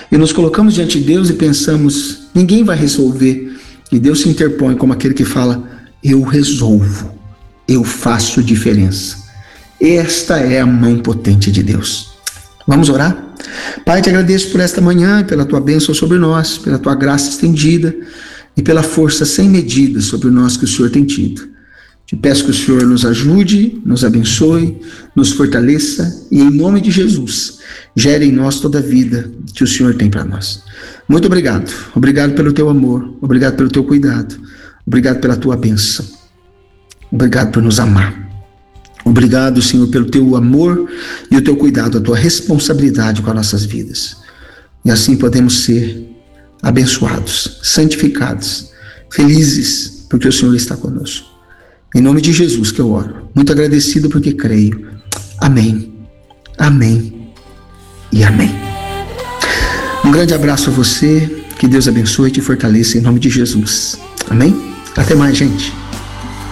e nos colocamos diante de Deus e pensamos, ninguém vai resolver, e Deus se interpõe como aquele que fala, eu resolvo, eu faço diferença. Esta é a mão potente de Deus. Vamos orar? Pai, te agradeço por esta manhã, pela tua bênção sobre nós, pela tua graça estendida e pela força sem medida sobre nós que o Senhor tem tido. Te peço que o Senhor nos ajude, nos abençoe, nos fortaleça e, em nome de Jesus, gere em nós toda a vida que o Senhor tem para nós. Muito obrigado. Obrigado pelo teu amor, obrigado pelo teu cuidado, obrigado pela tua bênção. Obrigado por nos amar. Obrigado, Senhor, pelo teu amor e o teu cuidado, a tua responsabilidade com as nossas vidas. E assim podemos ser abençoados, santificados, felizes, porque o Senhor está conosco. Em nome de Jesus que eu oro. Muito agradecido porque creio. Amém. Amém. E amém. Um grande abraço a você. Que Deus abençoe e te fortaleça em nome de Jesus. Amém? Até mais, gente.